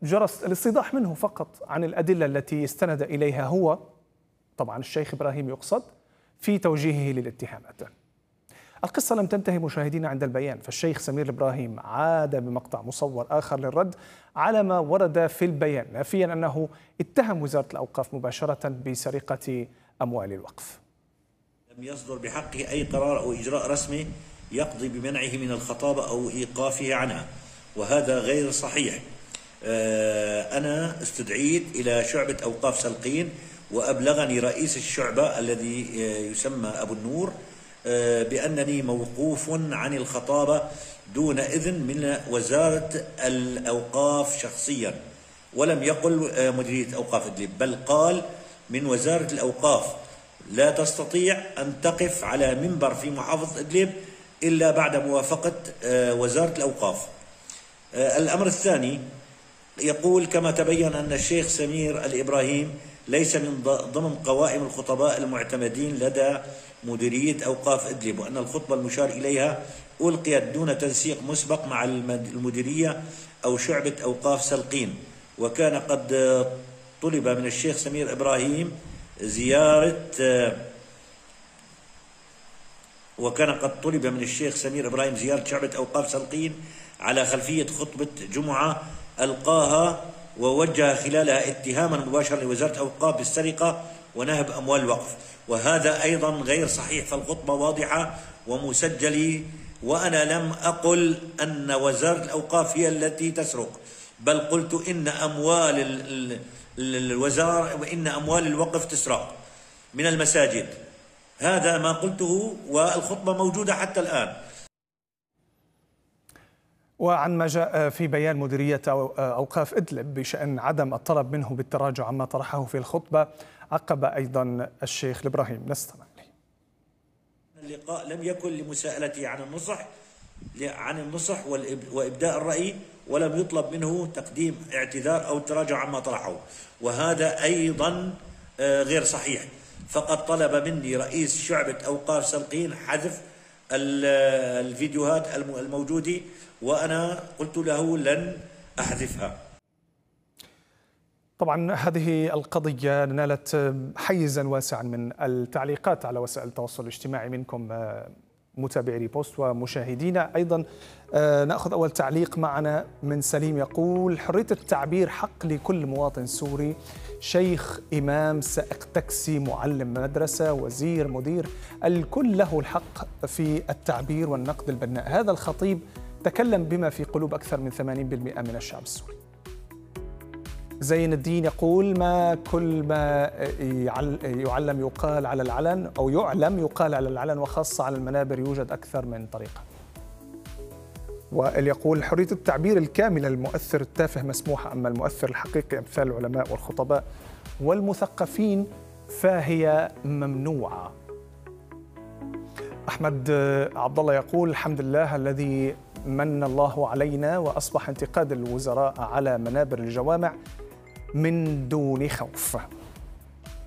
جرى الاستيضاح منه فقط عن الأدلة التي استند إليها هو، طبعا الشيخ إبراهيم يقصد، في توجيهه للاتهامات. القصة لم تنتهي مشاهدينا عند البيان، فالشيخ سمير إبراهيم عاد بمقطع مصور آخر للرد على ما ورد في البيان، نافيا أنه اتهم وزارة الأوقاف مباشرة بسرقة أموال الوقف. لم يصدر بحقه أي قرار أو إجراء رسمي يقضي بمنعه من الخطابة أو إيقافه عنها، وهذا غير صحيح. أنا استدعيت إلى شعبة أوقاف سلقين، وأبلغني رئيس الشعبة الذي يسمى أبو النور بأنني موقوف عن الخطابة دون إذن من وزارة الأوقاف شخصيا، ولم يقل مديرية أوقاف إدلب، بل قال من وزارة الأوقاف لا تستطيع أن تقف على منبر في محافظة إدلب إلا بعد موافقة وزارة الأوقاف. الأمر الثاني يقول كما تبين أن الشيخ سمير الإبراهيم ليس من ضمن قوائم الخطباء المعتمدين لدى مديرية أوقاف إدلب، وأن الخطبة المشار إليها ألقيت دون تنسيق مسبق مع المديرية أو شعبة أوقاف سلقين، وكان قد طلب من الشيخ سمير إبراهيم زيارة شعبة أوقاف سلقين على خلفية خطبة جمعة ألقاها ووجه خلالها اتهاما مباشرا لوزارة الأوقاف بالسرقة ونهب أموال الوقف، وهذا أيضا غير صحيح، فالخطبة واضحة ومسجلة، وأنا لم أقل أن وزارة الأوقاف هي التي تسرق، بل قلت إن أموال الوزارة وإن أموال الوقف تسرق من المساجد. هذا ما قلته، والخطبة موجودة حتى الآن. وعن ما جاء في بيان مديرية أوقاف إدلب بشأن عدم الطلب منه بالتراجع عما طرحه في الخطبة، عقب أيضا الشيخ الإبراهيم. نستمع إليه. اللقاء لم يكن لمساءلتي عن النصح وإبداء الرأي، ولم يطلب منه تقديم اعتذار أو التراجع عما طرحه، وهذا أيضا غير صحيح. فقد طلب مني رئيس شعبة أوقاف سلقين حذف الفيديوهات الموجودة، وأنا قلت له لن أحذفها. طبعا هذه القضية نالت حيزا واسعا من التعليقات على وسائل التواصل الاجتماعي منكم متابعي ريبوست ومشاهدينا. أيضا نأخذ أول تعليق معنا من سليم، يقول: حرية التعبير حق لكل مواطن سوري، شيخ، إمام، سائق تاكسي، معلم مدرسة، وزير، مدير، الكل له الحق في التعبير والنقد البناء. هذا الخطيب تكلم بما في قلوب أكثر من 80% من الشعب السوري. زين الدين يقول: ما كل ما يعلم يقال على العلن، أو يعلم يقال على العلن، وخاصة على المنابر يوجد أكثر من طريقة. وائل يقول: حرية التعبير الكاملة للمؤثر التافه مسموحة، أما المؤثر الحقيقي أمثال العلماء والخطباء والمثقفين فهي ممنوعة. أحمد عبد الله يقول: الحمد لله الذي من الله علينا وأصبح انتقاد الوزراء على منابر الجوامع من دون خوف.